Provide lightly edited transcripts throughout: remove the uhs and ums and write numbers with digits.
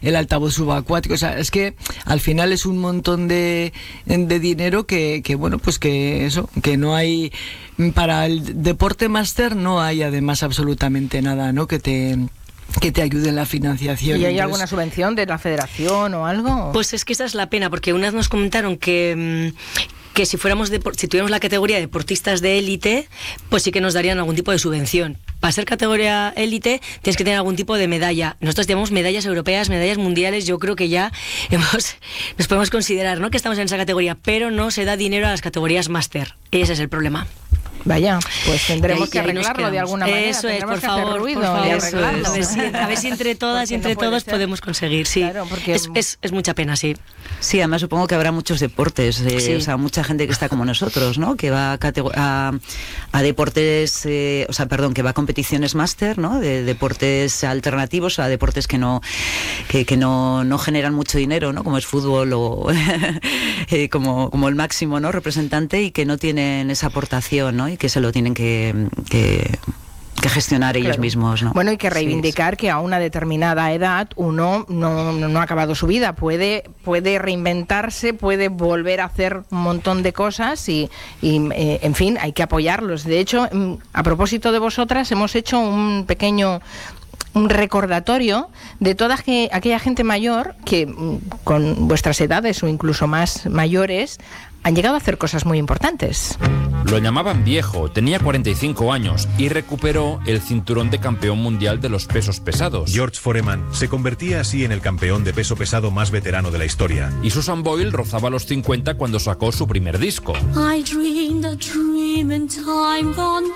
el altavoz subacuático. O sea, es que al final es un montón de dinero que bueno, pues que eso, que no hay, para el deporte máster no hay además absolutamente nada, ¿no? Que te ayude en la financiación. ¿Y hay alguna subvención de la federación o algo? Pues es que esa es la pena, porque una vez nos comentaron que si tuviéramos la categoría de deportistas de élite, pues sí que nos darían algún tipo de subvención. Para ser categoría élite tienes que tener algún tipo de medalla. Nosotros tenemos medallas europeas, medallas mundiales. Yo creo que ya nos podemos considerar, ¿no?, que estamos en esa categoría, pero no se da dinero a las categorías máster. Ese es el problema. Vaya, pues tendremos que arreglarlo de alguna manera. Eso es, por favor, a ver si entre todas y entre todos podemos conseguir, sí. Claro, porque es mucha pena, sí. Sí, además supongo que habrá muchos deportes, sí. O sea, mucha gente que está como nosotros, ¿no? Que va a deportes, que va a competiciones máster, ¿no? De deportes alternativos, a deportes que no generan mucho dinero, ¿no? Como es fútbol o como el máximo, ¿no?, representante, y que no tienen esa aportación, ¿no? Y que se lo tienen que gestionar ellos mismos, ¿no? Bueno, hay que reivindicar que a una determinada edad uno no ha acabado su vida, puede reinventarse, puede volver a hacer un montón de cosas y en fin, hay que apoyarlos. De hecho, a propósito de vosotras, hemos hecho un recordatorio de toda aquella gente mayor que con vuestras edades o incluso más mayores han llegado a hacer cosas muy importantes. Lo llamaban viejo, tenía 45 años y recuperó el cinturón de campeón mundial de los pesos pesados. George Foreman se convertía así en el campeón de peso pesado más veterano de la historia. Y Susan Boyle rozaba los 50 cuando sacó su primer disco. I dreamed a dream in time gone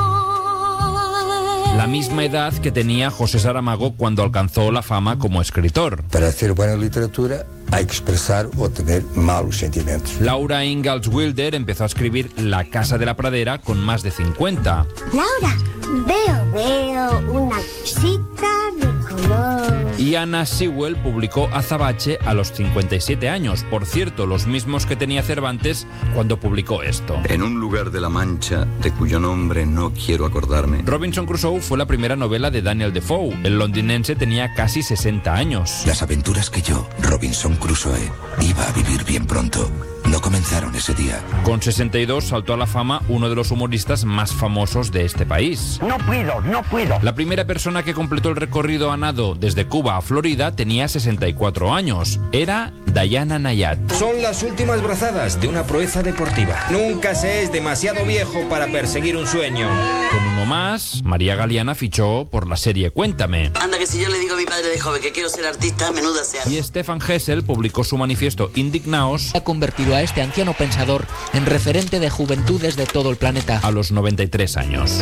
by. La misma edad que tenía José Saramago cuando alcanzó la fama como escritor. Para hacer buena literatura hay que expresar o tener malos sentimientos. Laura Ingalls Wilder empezó a escribir La Casa de la Pradera con más de 50. Laura, veo una cosita de color. Y Anna Sewell publicó Azabache a los 57 años. Por cierto, los mismos que tenía Cervantes cuando publicó esto. En un lugar de la Mancha, de cuyo nombre no quiero acordarme. Robinson Crusoe fue la primera novela de Daniel Defoe. El londinense tenía casi 60 años. Las aventuras que yo, Robinson Crusoe, iba a vivir bien pronto, no comenzaron ese día. Con 62 saltó a la fama uno de los humoristas más famosos de este país. No puedo. La primera persona que completó el recorrido a nado desde Cuba a Florida tenía 64 años. Era Diana Nayat. Son las últimas brazadas de una proeza deportiva. Nunca se es demasiado viejo para perseguir un sueño. Con uno más, María Galeana fichó por la serie Cuéntame. Anda, que si yo le digo a mi padre de joven que quiero ser artista, menuda sea. Y Stefan Hessel publicó su manifiesto Indignaos. Ha convertido a este anciano pensador en referente de juventudes de todo el planeta. A los 93 años.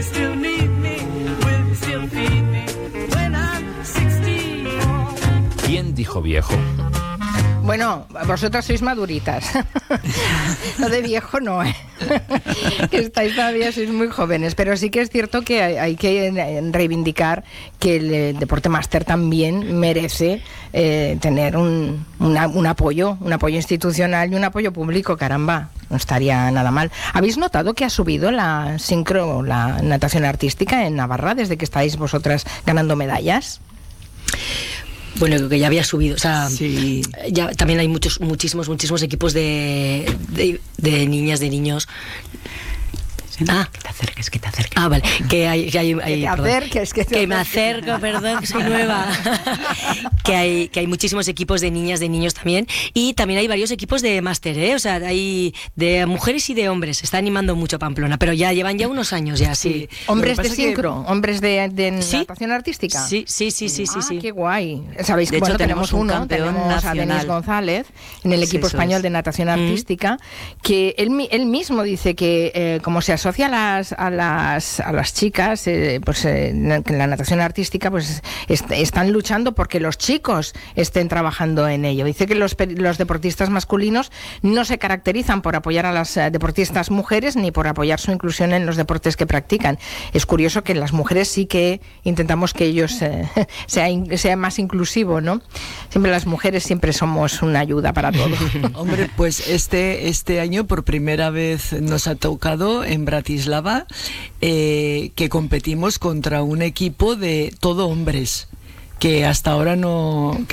¿Quién dijo viejo? Bueno, vosotras sois maduritas. Lo de viejo no, que estáis todavía, sois muy jóvenes, pero sí que es cierto que hay que reivindicar que el deporte máster también merece tener un apoyo institucional y un apoyo público, caramba, no estaría nada mal. ¿Habéis notado que ha subido la natación artística en Navarra desde que estáis vosotras ganando medallas? Bueno, creo que ya había subido, o sea, sí. Ya también hay muchísimos equipos de niñas, de niños. Que te acerques. Ah, vale. Que me acerco, perdón, que soy nueva. que hay muchísimos equipos de niñas, de niños también. Y también hay varios equipos de máster, ¿eh? O sea, hay de mujeres y de hombres. Se está animando mucho Pamplona, pero llevan unos años ya, sí. ¿Hombres de sincro? ¿Hombres de natación artística? Sí. Qué guay. Sabéis que tenemos un campeón tenemos a Denis González en el equipo español de natación artística, que él mismo dice que como se asocia a las chicas, en la natación artística, pues están luchando porque los chicos estén trabajando en ello. Dice que los deportistas masculinos no se caracterizan por apoyar a las deportistas mujeres ni por apoyar su inclusión en los deportes que practican. Es curioso que las mujeres sí que intentamos que ellos sea más inclusivo, ¿no? Siempre las mujeres siempre somos una ayuda para todo. Hombre, pues este año por primera vez nos ha tocado en Bratislava que competimos contra un equipo de todo hombres, que hasta ahora no